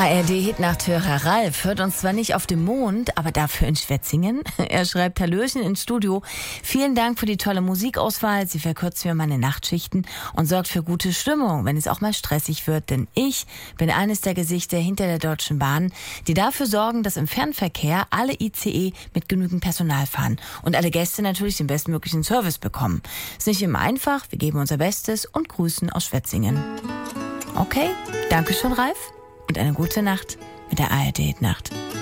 ARD-Hitnachthörer Ralf hört uns zwar nicht auf dem Mond, aber dafür in Schwetzingen. Er schreibt: Hallöchen ins Studio. Vielen Dank für die tolle Musikauswahl. Sie verkürzt mir meine Nachtschichten und sorgt für gute Stimmung, wenn es auch mal stressig wird. Denn ich bin eines der Gesichter hinter der Deutschen Bahn, die dafür sorgen, dass im Fernverkehr alle ICE mit genügend Personal fahren und alle Gäste natürlich den bestmöglichen Service bekommen. Ist nicht immer einfach. Wir geben unser Bestes und grüßen aus Schwetzingen. Okay, danke schön, Ralf. Und eine gute Nacht mit der ARD-Nacht.